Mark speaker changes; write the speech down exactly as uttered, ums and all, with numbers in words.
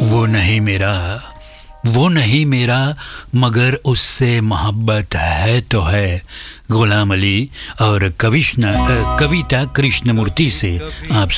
Speaker 1: वो नहीं मेरा वो नहीं मेरा मगर उससे मोहब्बत है तो है। गुलाम अली और कविश्न कविता कृष्णमूर्ति से आप